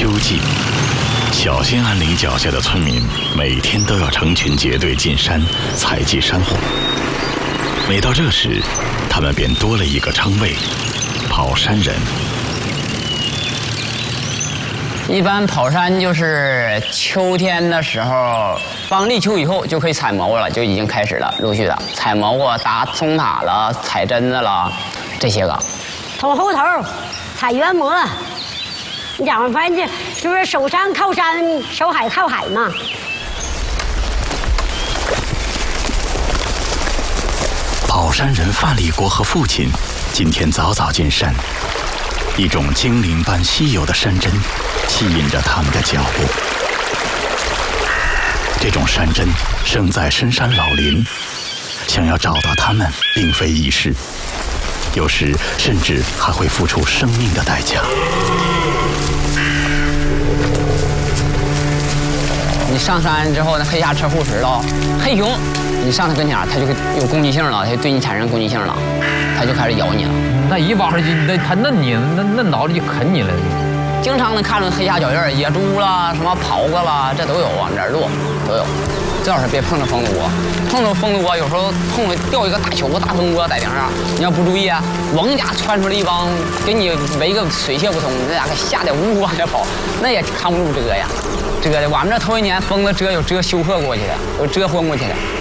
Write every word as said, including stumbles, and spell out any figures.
秋季，小兴安岭脚下的村民每天都要成群结队进山采集山货。每到这时，他们便多了一个称谓——跑山人。 一般跑山就是秋天的时候，放立秋以后就可以采蘑菇了，就已经开始了，陆续的采蘑菇、打松塔了、采榛子了，这些个。 从后头采圆蘑，你讲反正这就是守山靠山，守海靠海嘛。 跑山人范立国和父亲今天早早进山，一种精灵般稀有的山珍吸引着他们的脚步。这种山珍生在深山老林，想要找到它们并非易事，有时甚至还会付出生命的代价。 你上山之后，那黑下车护食了，黑熊，你上它跟前，它就有攻击性了，它就对你产生攻击性了，它就开始咬你了。 那一挖上去，那它嫩你，那那脑袋就啃你了。 经常能看到黑下脚印儿，野猪啦，什么狍子啦，这都有往这儿落，都有。最好是别碰着蜂窝，碰着蜂窝有时候碰着掉一个大球大蜂窝在顶上，你要不注意啊，嗡家窜出来一帮，给你围个水泄不通，那家伙吓得呜呜往前跑，那也扛不住蛰呀。蛰的，我们这头一年封了蛰有蛰休克过去的，有蛰昏过去的。